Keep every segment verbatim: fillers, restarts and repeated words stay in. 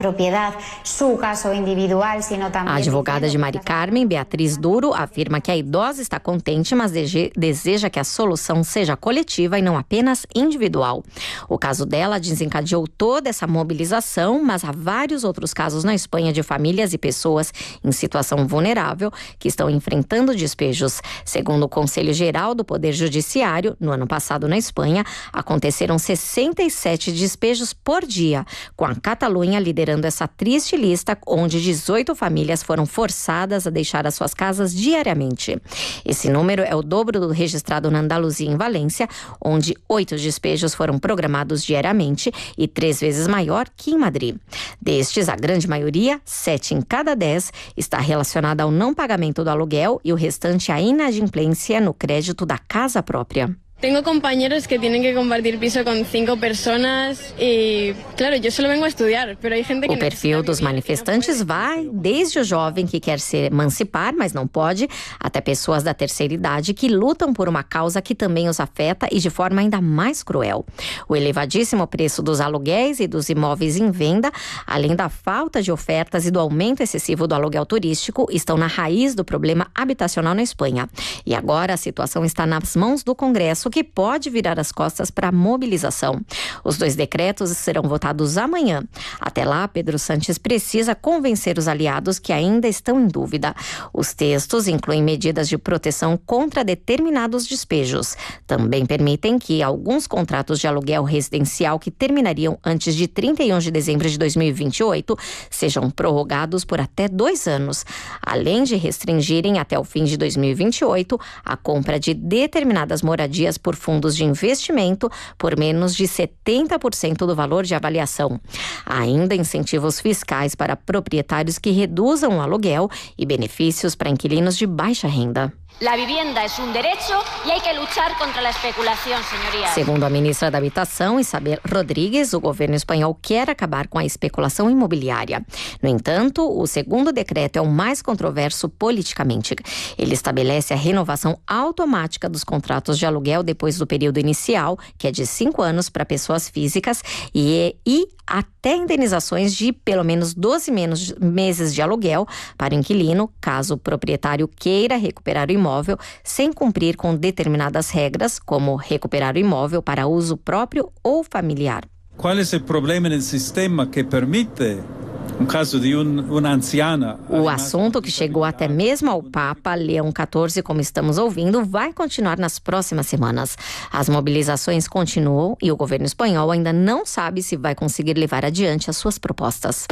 A advogada de Mari Carmen, Beatriz Duro, afirma que a idosa está contente, mas deseja que a solução seja coletiva e não apenas individual. O caso dela desencadeou toda essa mobilização, mas há vários outros casos na Espanha de famílias e pessoas em situação vulnerável que estão enfrentando despejos. Segundo o Conselho Geral do Poder Judiciário, no ano passado na Espanha, aconteceram sessenta e sete despejos por dia, com a Catalunha liderando essa triste lista, onde dezoito famílias foram forçadas a deixar as suas casas diariamente. Esse número é o dobro do registrado na Andaluzia e em Valência, onde oito despejos foram programados diariamente e três vezes maior que em Madrid. Destes, a grande maioria, sete em cada dez, está relacionada ao não pagamento do aluguel e o restante à inadimplência no crédito da casa própria. Tengo compañeros que tienen que compartir piso con cinco personas y, claro, yo solo vengo a estudiar, pero hay gente que... O perfil dos manifestantes vai desde o jovem que quer se emancipar, mas não pode, até pessoas da terceira idade que lutam por uma causa que também os afeta e de forma ainda mais cruel. O elevadíssimo preço dos aluguéis e dos imóveis em venda, além da falta de ofertas e do aumento excessivo do aluguel turístico, estão na raiz do problema habitacional na Espanha. E agora a situação está nas mãos do Congresso, que pode virar as costas para a mobilização. Os dois decretos serão votados amanhã. Até lá, Pedro Sánchez precisa convencer os aliados que ainda estão em dúvida. Os textos incluem medidas de proteção contra determinados despejos. Também permitem que alguns contratos de aluguel residencial que terminariam antes de trinta e um de dezembro de dois mil e vinte e oito sejam prorrogados por até dois anos, além de restringirem até o fim de dois mil e vinte e oito a compra de determinadas moradias por fundos de investimento por menos de setenta por cento do valor de avaliação. Há ainda incentivos fiscais para proprietários que reduzam o aluguel e benefícios para inquilinos de baixa renda. La vivienda es un derecho y hay que luchar contra la especulación, señorías. Segundo a ministra da Habitação, Isabel Rodrigues, o governo espanhol quer acabar com a especulação imobiliária. No entanto, o segundo decreto é o mais controverso politicamente. Ele estabelece a renovação automática dos contratos de aluguel depois do período inicial, que é de cinco anos para pessoas físicas, e, e até indenizações de pelo menos doze meses de aluguel para o inquilino, caso o proprietário queira recuperar o imóvel sem cumprir com determinadas regras, como recuperar o imóvel para uso próprio ou familiar. Qual é o problema no sistema que permite um caso de um, uma anciana? O assunto, que chegou até mesmo ao Papa Leão quatorze, como estamos ouvindo, vai continuar nas próximas semanas. As mobilizações continuam e o governo espanhol ainda não sabe se vai conseguir levar adiante as suas propostas.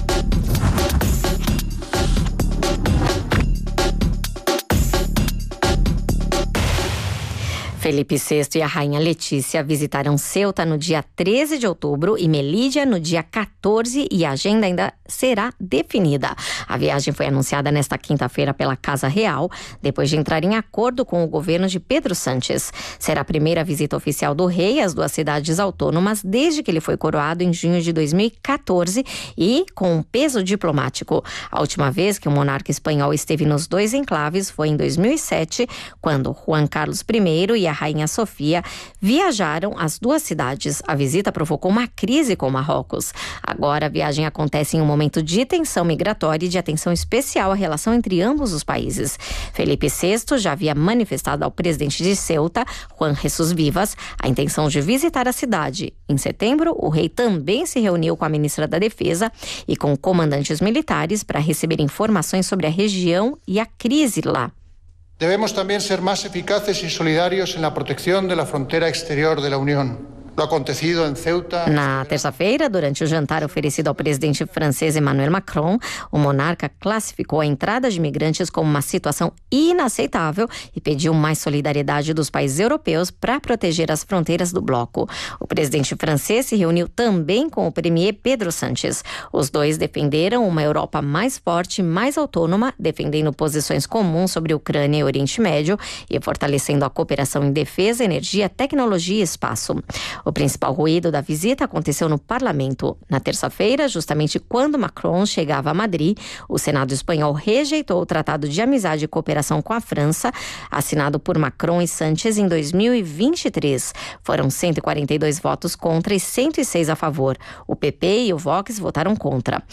Felipe sexto e a rainha Letícia visitarão Ceuta no dia treze de outubro e Melilla no dia quatorze, e a agenda ainda será definida. A viagem foi anunciada nesta quinta-feira pela Casa Real, depois de entrar em acordo com o governo de Pedro Sánchez. Será a primeira visita oficial do rei às duas cidades autônomas desde que ele foi coroado em junho de dois mil e quatorze e com um peso diplomático. A última vez que o monarca espanhol esteve nos dois enclaves foi em dois mil e sete, quando Juan Carlos I e a Rainha Sofia viajaram às duas cidades. A visita provocou uma crise com Marrocos. Agora a viagem acontece em um momento de tensão migratória e de atenção especial à relação entre ambos os países. Felipe sexto já havia manifestado ao presidente de Ceuta, Juan Jesús Vivas, a intenção de visitar a cidade. Em setembro, o rei também se reuniu com a ministra da Defesa e com comandantes militares para receber informações sobre a região e a crise lá. Debemos también ser más eficaces y solidarios en la protección de la frontera exterior de la Unión. Na terça-feira, durante o jantar oferecido ao presidente francês Emmanuel Macron, o monarca classificou a entrada de imigrantes como uma situação inaceitável e pediu mais solidariedade dos países europeus para proteger as fronteiras do bloco. O presidente francês se reuniu também com o premier Pedro Sánchez. Os dois defenderam uma Europa mais forte e mais autônoma, defendendo posições comuns sobre Ucrânia e Oriente Médio e fortalecendo a cooperação em defesa, energia, tecnologia e espaço. O principal ruído da visita aconteceu no parlamento. Na terça-feira, justamente quando Macron chegava a Madrid, o Senado espanhol rejeitou o Tratado de Amizade e Cooperação com a França, assinado por Macron e Sánchez em dois mil e vinte e três. Foram cento e quarenta e dois votos contra e cento e seis a favor. O P P e o Vox votaram contra.